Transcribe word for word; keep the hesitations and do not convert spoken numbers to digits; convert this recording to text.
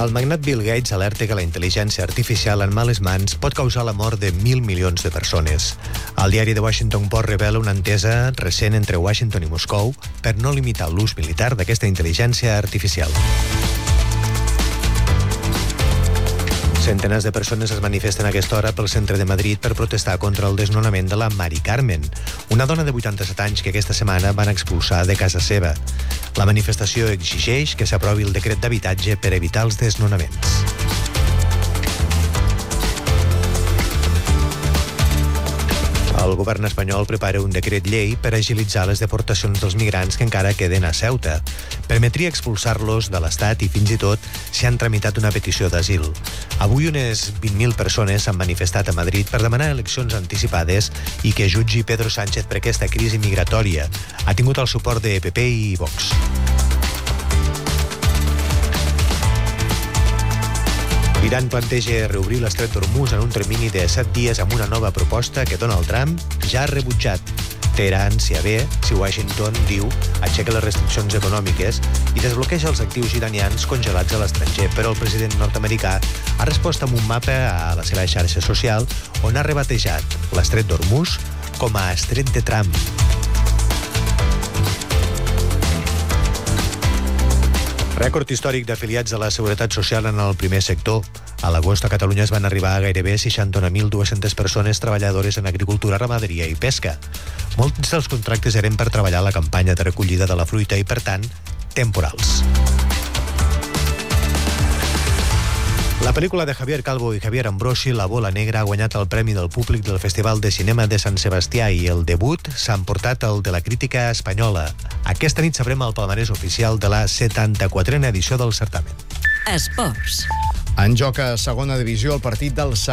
El magnat Bill Gates alerta que la intel·ligència artificial en males mans pot causar la mort de mil milions de persones. El diari The Washington Post revela una entesa recent entre Washington i Moscou per no limitar l'ús militar d'aquesta intel·ligència artificial. Centenars de persones es manifesten a aquesta hora pel centre de Madrid per protestar contra el desnonament de la Mari Carmen, una dona de vuitanta-set anys que aquesta setmana van expulsar de casa seva. La manifestació exigeix que s'aprovi el decret d'habitatge per evitar els desnonaments. El govern espanyol prepara un decret llei per agilitzar les deportacions dels migrants que encara queden a Ceuta. Permetria expulsar-los de l'Estat i fins i tot s'hi han tramitat una petició d'asil. Avui unes vint mil persones s'han manifestat a Madrid per demanar eleccions anticipades i que jutgi Pedro Sánchez per aquesta crisi migratòria. Ha tingut el suport de P P i Vox. L'Iran planteja reobrir l'estret d'Hormuz en un termini de set dies amb una nova proposta que Donald Trump ja ha rebutjat. Teheran s'hi avé si Washington, diu, aixeca les restriccions econòmiques i desbloqueja els actius iranians congelats a l'estranger, però el president nord-americà ha respost amb un mapa a la seva xarxa social on ha rebatejat l'estret d'Hormuz com a estret de Trump. Rècord històric d'afiliats a la Seguretat Social en el primer sector. A l'agost a Catalunya es van arribar a gairebé seixanta mil dues-centes persones treballadores en agricultura, ramaderia i pesca. Molts dels contractes eren per treballar a la campanya de recollida de la fruita i, per tant, temporals. La pel·lícula de Javier Calvo i Javier Ambrosi, La bola negra, ha guanyat el Premi del Públic del Festival de Cinema de Sant Sebastià i el debut s'ha emportat el de la crítica espanyola. Aquesta nit sabrem el palmarès oficial de la setanta-quatrena edició del certamen. Esports. En joc a segona divisió el partit del